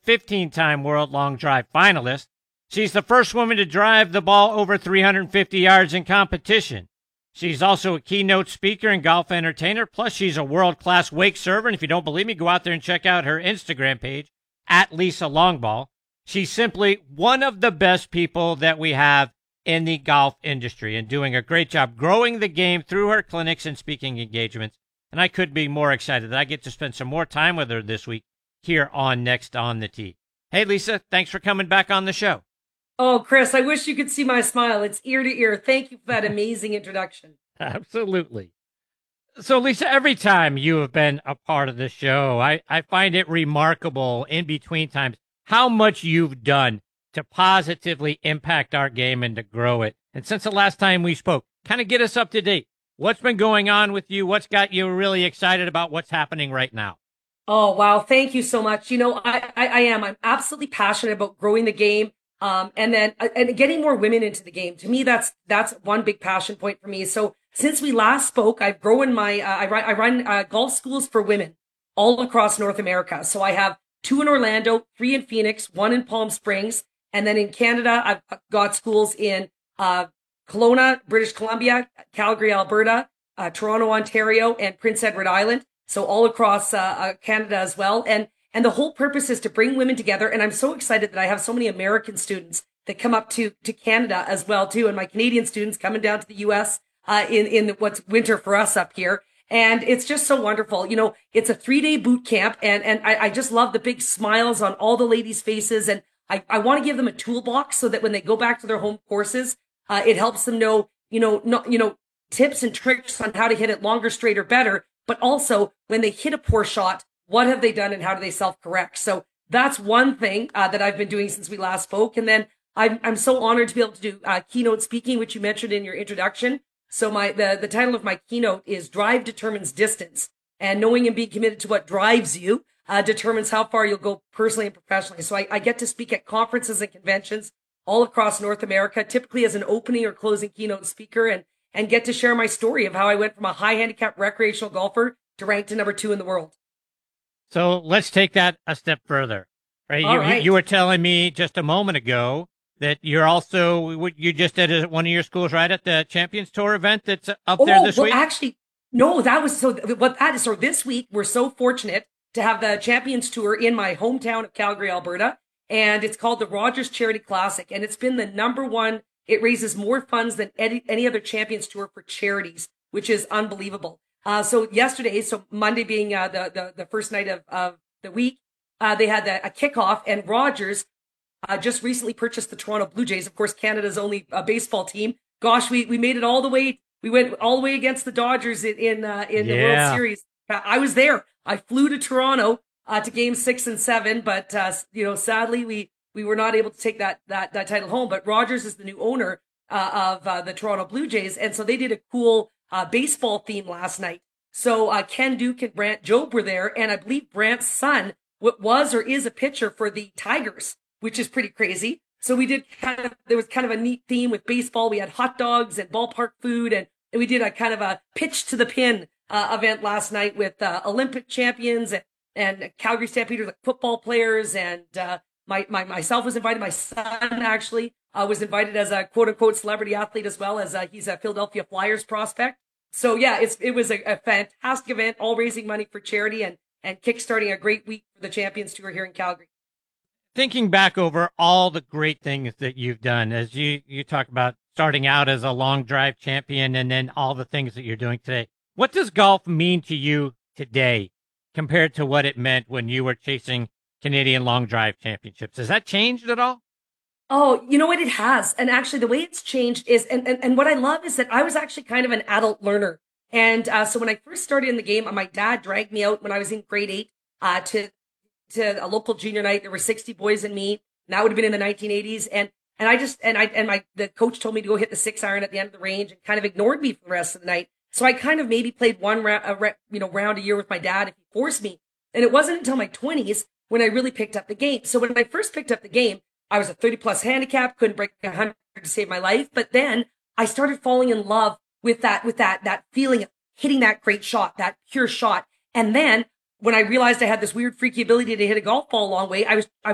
15-time World Long Drive finalist. She's the first woman to drive the ball over 350 yards in competition. She's also a keynote speaker and golf entertainer, plus she's a world-class wake server, and if you don't believe me, go out there and check out her Instagram page, at Lisa Longball. She's simply one of the best people that we have in the golf industry and doing a great job growing the game through her clinics and speaking engagements. And I could be more excited that I get to spend some more time with her this week here on Next on the Tee. Hey, Lisa, thanks for coming back on the show. Oh, Chris, I wish you could see my smile. It's ear to ear. Thank you for that amazing introduction. Absolutely. So, Lisa, every time you have been a part of the show, I find it remarkable in between times how much you've done to positively impact our game and to grow it. And since the last time we spoke, kind of get us up to date. What's been going on with you? What's got you really excited about what's happening right now? Oh, wow. Thank you so much. I am. I'm absolutely passionate about growing the game. And getting more women into the game. To me, that's one big passion point for me. So since we last spoke, I've grown I run golf schools for women all across North America. So I have 2 in Orlando, 3 in Phoenix, 1 in Palm Springs. And then in Canada, I've got schools in, Kelowna, British Columbia, Calgary, Alberta, Toronto, Ontario, and Prince Edward Island. So all across, Canada as well. And the whole purpose is to bring women together. And I'm so excited that I have so many American students that come up to Canada as well, too. And my Canadian students coming down to the U.S. In what's winter for us up here. And it's just so wonderful. It's a 3-day boot camp. And I just love the big smiles on all the ladies' faces. And I want to give them a toolbox so that when they go back to their home courses, it helps them know, tips and tricks on how to hit it longer, straighter, better. But also when they hit a poor shot, what have they done and how do they self-correct? So that's one thing that I've been doing since we last spoke. And then I'm so honored to be able to do keynote speaking, which you mentioned in your introduction. So the title of my keynote is Drive Determines Distance. And knowing and being committed to what drives you determines how far you'll go personally and professionally. So I get to speak at conferences and conventions all across North America, typically as an opening or closing keynote speaker, and get to share my story of how I went from a high handicap recreational golfer to ranked to number 2 in the world. So let's take that a step further, right? You were telling me just a moment ago that you just did at one of your schools, right, at the Champions Tour event that's up there this week? Actually, no, that was what that is. So this week, we're so fortunate to have the Champions Tour in my hometown of Calgary, Alberta. And it's called the Rogers Charity Classic. And it's been the number one. It raises more funds than any other Champions Tour for charities, which is unbelievable. So Monday being the first night of the week, they had a kickoff, and Rogers just recently purchased the Toronto Blue Jays, of course, Canada's only baseball team. Gosh, we made it all the way. We went all the way against the Dodgers in the World Series. I was there. I flew to Toronto to Game 6 and 7, but sadly we were not able to take that title home. But Rogers is the new owner of the Toronto Blue Jays, and so they did a cool baseball theme last night. So Ken Duke and Brant Jobe were there, and I believe Brant's son was or is a pitcher for the Tigers, which is pretty crazy. So we did there was kind of a neat theme with baseball. We had hot dogs and ballpark food, and we did a kind of a pitch to the pin event last night with Olympic champions and Calgary Stampeders, like football players, and myself was invited. My son actually was invited as a quote unquote celebrity athlete as well, as he's a Philadelphia Flyers prospect. So yeah, it was a fantastic event, all raising money for charity and kickstarting a great week for the Champions Tour here in Calgary. Thinking back over all the great things that you've done, as you talk about starting out as a long drive champion and then all the things that you're doing today, what does golf mean to you today compared to what it meant when you were chasing Canadian long drive championships? Has that changed at all? Oh, you know what? It has. And actually the way it's changed is, and what I love is that I was actually kind of an adult learner. And so when I first started in the game, my dad dragged me out when I was in grade 8 to a local junior night. There were 60 boys and me. And that would have been in the 1980s. And the coach told me to go hit the 6-iron at the end of the range and kind of ignored me for the rest of the night. So I kind of maybe played one round a year with my dad if he forced me. And it wasn't until my 20s when I really picked up the game. So when I first picked up the game, I was a 30 plus handicap, couldn't break 100 to save my life. But then I started falling in love with that feeling of hitting that great shot, that pure shot. And then when I realized I had this weird freaky ability to hit a golf ball a long way, I was